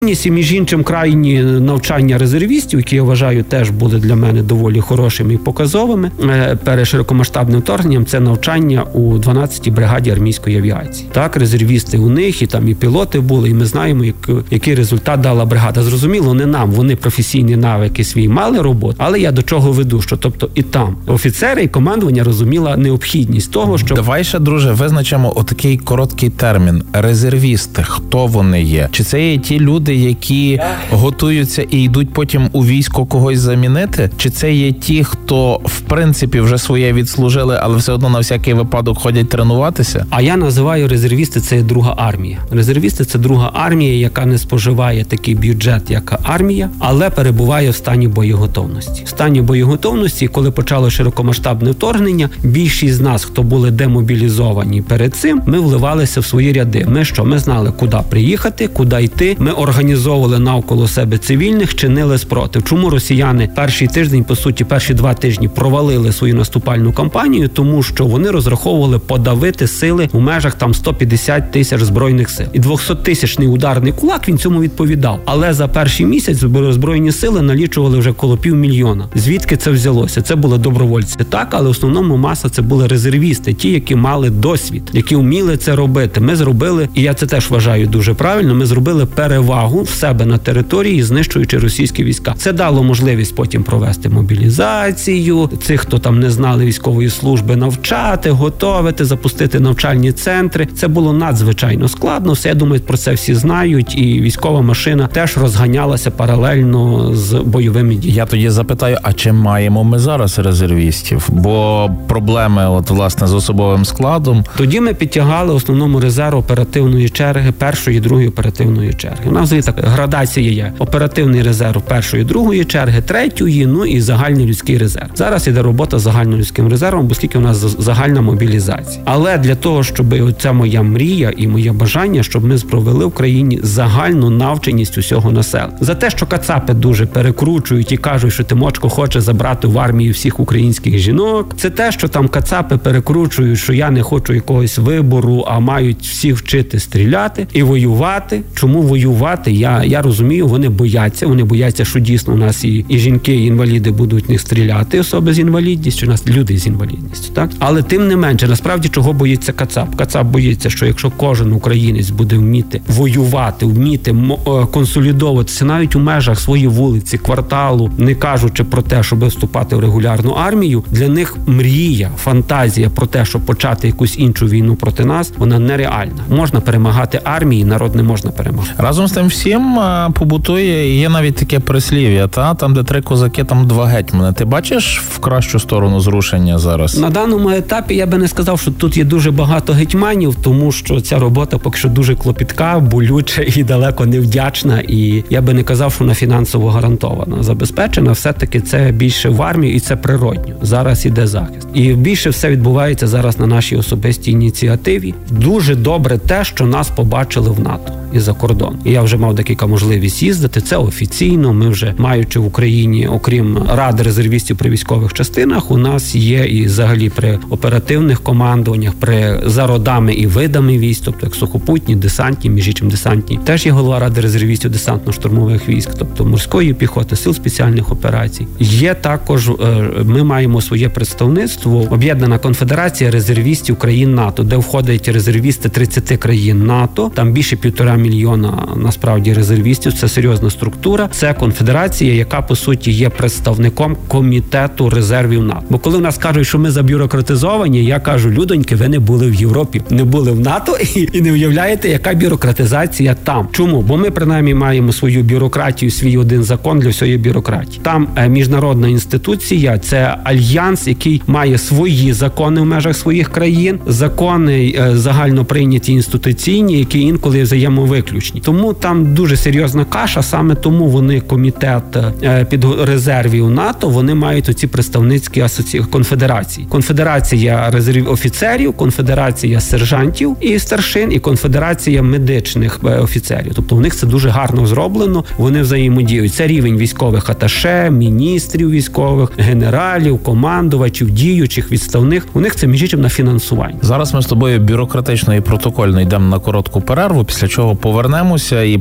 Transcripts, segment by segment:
І між іншим крайні навчання резервістів, які я вважаю теж були для мене доволі хорошими і показовими перед широкомасштабним вторгненням, це навчання у 12-й бригаді армійської авіації. Так, резервісти у них, і там і пілоти були, і ми знаємо, який результат дала бригада. Зрозуміло, не нам, вони професійні навики свої мали роботу, але я до чого веду, що тобто і там офіцери і командування розуміла необхідність того, що... Давай ще, друже, визначимо отакий короткий термін. Резервісти, хто вони є? Чи це є ті люди, які готуються і йдуть потім у військо когось замінити? Чи це є ті, хто, в принципі, вже своє відслужили, але все одно на всякий випадок ходять тренуватися? А я називаю резервісти – це друга армія. Резервісти – це друга армія, яка не споживає такий бюджет, як армія, але перебуває в стані боєготовності. В стані боєготовності, коли почало широкомасштабне вторгнення, більшість з нас, хто були демобілізовані перед цим, ми вливалися в свої ряди. Ми знали, куди приїхати, куди йти. Ми організовували навколо себе цивільних, чинили спротив. Чому росіяни перший тиждень, по суті, перші 2 тижні провалили свою наступальну кампанію? Тому що вони розраховували подавити сили у межах там 150 тисяч збройних сил. І 200-тисячний ударний кулак, він цьому відповідав. Але за перший місяць збройні сили налічували вже коло 500 000. Звідки це взялося? Це були добровольці. Так, але в основному маса це були резервісти, ті, які мали досвід, які вміли це робити. Ми зробили, і я це теж вважаю дуже правильно, ми зробили перевагу в себе на території, знищуючи російські війська. Це дало можливість потім провести мобілізацію, цих, хто там не знали військової служби, навчати, готовити, запустити навчальні центри. Це було надзвичайно складно. Я думаю, про це всі знають, і військова машина теж розганялася паралельно з бойовими діями. Я тоді запитаю, а чи маємо ми зараз резервістів? Бо проблеми, власне, з особовим складом. Тоді ми підтягали основному резерв оперативної черги, першої, другої оперативної черги. У нас взагалі так градація є. Оперативний резерв першої, другої черги, третьої, ну і загальний людський резерв. Зараз іде робота з загальнолюдським резервом, оскільки у нас загальна мобілізація. Але для того, щоб оця моя мрія і моє бажання, щоб ми провели в країні загальну навченість усього населення. За те, що кацапи дуже перекручують і кажуть, що Тимочко хоче забрати в армію всіх українських жінок. Це те, що там кацапи перекручують, що я не хочу якогось вибору, а мають всіх вчити стріляти і воювати. Чому воювати? Я розумію, вони бояться, що дійсно у нас і жінки, і інваліди будуть в них стріляти, особи з інвалідністю, у нас люди з інвалідністю, так? Але тим не менше, насправді, чого боїться кацап? Кацап боїться, що якщо кожен українець буде вміти воювати, вміти консолідовуватися навіть у межах своєї вулиці, кварталу, не кажучи про те, щоб вступати в регулярну армію, для них мрія, фантазія про те, щоб почати якусь іншу війну проти нас, вона нереальна. Можна перемагати армії, народ не можна перемагати. Разом з тим всім побутує, є навіть таке прислів'я, там, де 3 козаки, там 2 гетьмани. Ти бачиш в кращу сторону зрушення зараз? На даному етапі я би не сказав, що тут є дуже багато гетьманів, тому що ця робота поки що дуже клопітка, болюча і далеко не вдячна, і я би не казав, що вона фінансово гарантована. Забезпечена все-таки це більше в армії, і це природньо. Зараз іде захист. І більше все відбувається зараз на нашій особистій ініціативі. Дуже добре те, що нас побачили в НАТО і за кордон. І я вже мав декілька можливість їздити. Це офіційно. Ми вже, маючи в Україні, окрім ради резервістів при військових частинах, у нас є і взагалі при оперативних командуваннях, за родами і видами військ, тобто як сухопутні, десантні, між іншим десантні. Теж є голова ради резервістів десантно-штурмових військ, тобто морської піхоти, сил спеціальних операцій. Є також, ми маємо своє представництво, Об'єднана конфедерація резервістів країн НАТО, де входять резервісти 30 країн НАТО, там більше 1,5 мільйона насправді резервістів, це серйозна структура. Це конфедерація, яка по суті є представником комітету резервів НАТО. Бо коли нас кажуть, що ми забюрократизовані, я кажу, людоньки, ви не були в Європі, не були в НАТО і не уявляєте, яка бюрократизація там. Чому? Бо ми принаймні маємо свою бюрократію, свій один закон для всієї бюрократії. Там міжнародна інституція, це альянс, який має свої закони в межах своїх країн, закони загально прийняті інституційні, які інколи взаємовиключні. Тому там дуже серйозна каша, саме тому вони комітет під резервів НАТО, вони мають оці представницькі конфедерації. Конфедерація офіцерів, конфедерація сержантів і старшин, і конфедерація медичних офіцерів. Тобто у них це дуже гарно зроблено, вони взаємодіють. Це рівень військових аташе, міністрів військових, генералів, командувачів, діючих, відставних. У них це між іншим на фінансування. Зараз ми з тобою бюрократично і протокольно йдемо на коротку перерву, після чого повернемося і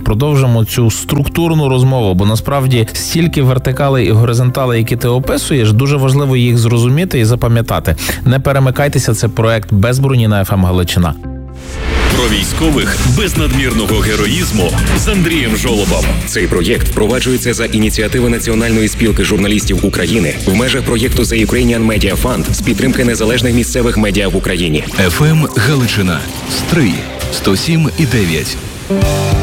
продовжимо цю структурну розмову, бо насправді стільки вертикалей і горизонталей, які ти описуєш, дуже важливо їх зрозуміти і запам'ятати. Не перемикайтеся, це проект «Без броні» на FM Галичина. Про військових без надмірного героїзму з Андрієм Жолобом. Цей проєкт впроваджується за ініціативи Національної спілки журналістів України в межах проєкту The Ukrainian Media Fund з підтримки незалежних місцевих медіа в Україні. FM Галичина. Стрий. 107,9.